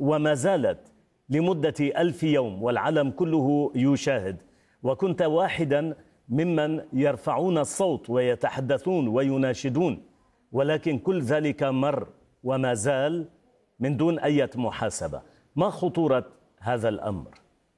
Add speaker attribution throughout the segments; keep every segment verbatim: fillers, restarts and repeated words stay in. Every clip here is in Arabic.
Speaker 1: وما زالت لمدة ألف يوم والعالم كله يشاهد، وكنت واحدا ممن يرفعون الصوت ويتحدثون ويناشدون، ولكن كل ذلك مر وما زال من دون أي محاسبة. ما خطورة هذا الأمر؟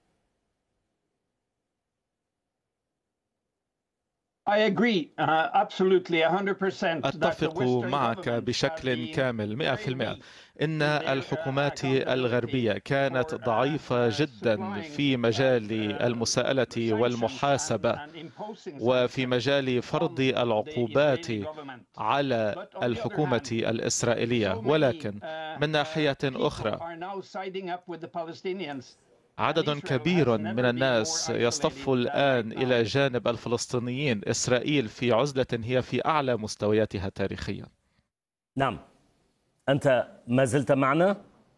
Speaker 2: أتفق معك بشكل كامل مئة في المئة. إن الحكومات الغربية كانت ضعيفة جدا في مجال المساءلة والمحاسبة وفي مجال فرض العقوبات على الحكومة الإسرائيلية، ولكن من ناحية أخرى عدد كبير من الناس يصطف الآن إلى جانب الفلسطينيين. إسرائيل في عزلة هي في أعلى مستوياتها تاريخيا.
Speaker 1: نعم، أنت ما زلت معنا؟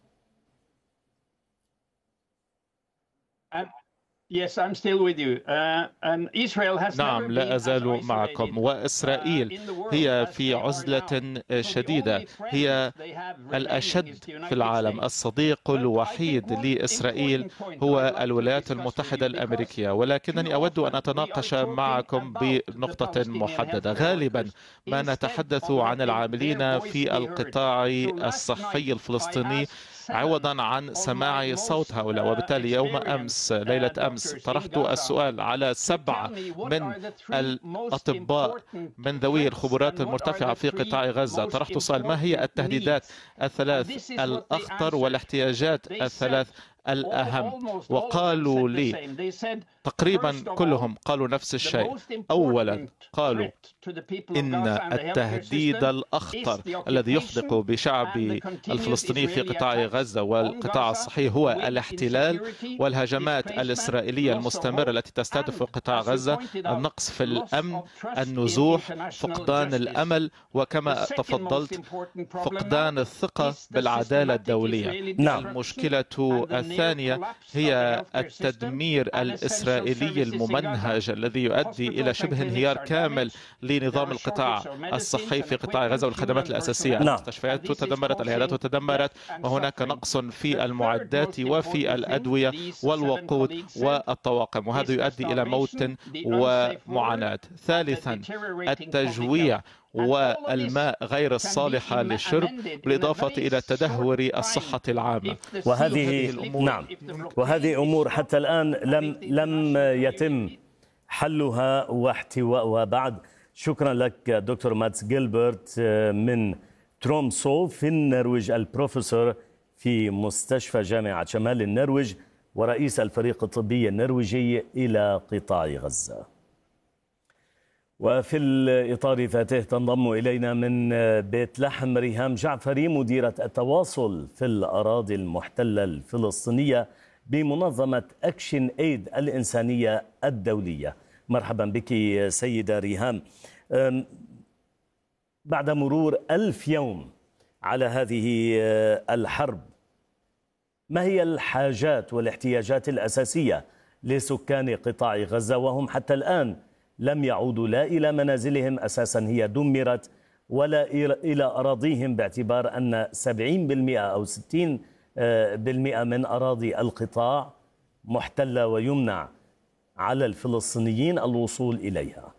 Speaker 3: Yes, I'm still with you. Uh, and Israel has
Speaker 2: نعم، لا أزال معكم. وإسرائيل هي في عزلة شديدة، هي الأشد في العالم. الصديق الوحيد لإسرائيل هو الولايات المتحدة الأمريكية، ولكنني أود أن أتناقش معكم بنقطة محددة. غالبا ما نتحدث عن العاملين في القطاع الصحي الفلسطيني عوضا عن سماع صوت هؤلاء، وبالتالي يوم أمس ليلة أمس طرحت السؤال على سبعة من الأطباء من ذوي الخبرات المرتفعة في قطاع غزة. طرحت سؤال: ما هي التهديدات الثلاث الأخطر والاحتياجات الثلاث الأهم؟ وقالوا لي تقريبا كلهم قالوا نفس الشيء. أولا قالوا إن التهديد الأخطر الذي يحدق بشعب الفلسطيني في قطاع غزة والقطاع الصحي هو الاحتلال والهجمات الإسرائيلية المستمرة التي تستهدف قطاع غزة، النقص في الأمن، النزوح، فقدان الأمل، وكما تفضلت فقدان الثقة بالعدالة الدولية.
Speaker 1: نعم.
Speaker 2: المشكلة الثانية هي التدمير الإسرائيلي الممنهج الذي يؤدي إلى شبه انهيار كامل لنظام القطاع الصحي في قطاع غزة والخدمات الأساسية.
Speaker 1: نعم.
Speaker 2: المستشفيات تدمرت، العيادات تدمرت، وهناك نقص في المعدات وفي الأدوية والوقود والطواقم، وهذا يؤدي إلى موت ومعاناة. ثالثا التجويع والماء غير الصالحة للشرب، بالإضافة إلى تدهور الصحة العامة.
Speaker 1: وهذه نعم وهذه أمور حتى الآن لم لم يتم حلها واحتوائها بعد. شكرا لك دكتور ماتس جيلبرت من ترومسو في النرويج، البروفيسور في مستشفى جامعة شمال النرويج ورئيس الفريق الطبي النرويجي إلى قطاع غزة. وفي الإطار ذاته تنضم إلينا من بيت لحم ريهام جعفري، مديرة التواصل في الأراضي المحتلة الفلسطينية بمنظمة أكشن إيد الإنسانية الدولية. مرحبا بك سيدة ريهام. بعد مرور ألف يوم على هذه الحرب، ما هي الحاجات والاحتياجات الأساسية لسكان قطاع غزة وهم حتى الآن لم يعودوا لا إلى منازلهم أساسا، هي دمرت، ولا إلى أراضيهم، باعتبار أن سبعين بالمئة أو ستين بالمئة من أراضي القطاع محتلة ويمنع على الفلسطينيين الوصول إليها؟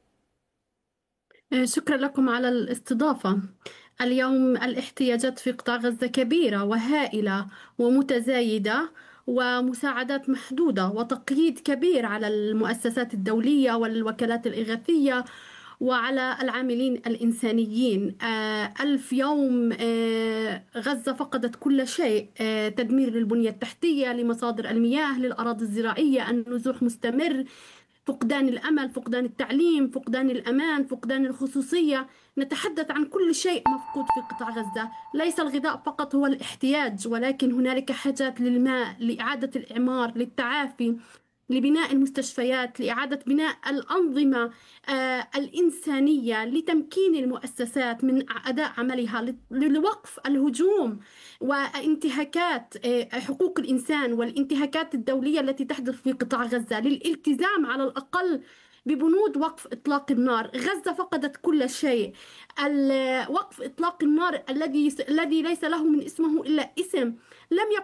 Speaker 4: شكرا لكم على الاستضافة. اليوم الاحتياجات في قطاع غزة كبيرة وهائلة ومتزايدة، ومساعدات محدودة وتقييد كبير على المؤسسات الدولية والوكالات الإغاثية وعلى العاملين الإنسانيين. ألف يوم غزة فقدت كل شيء، تدمير للبنية التحتية، لمصادر المياه، للأراضي الزراعية، النزوح مستمر، فقدان الأمل، فقدان التعليم، فقدان الأمان، فقدان الخصوصية. نتحدث عن كل شيء مفقود في قطاع غزة. ليس الغذاء فقط هو الاحتياج، ولكن هنالك حاجات للماء، لإعادة الإعمار، للتعافي، لبناء المستشفيات، لإعادة بناء الأنظمة آه الإنسانية، لتمكين المؤسسات من أداء عملها، لوقف الهجوم وانتهاكات آه حقوق الإنسان والانتهاكات الدولية التي تحدث في قطاع غزة، للالتزام على الأقل ببنود وقف إطلاق النار. غزة فقدت كل شيء. وقف إطلاق النار الذي الذي ليس له من اسمه إلا اسم، لم يبقى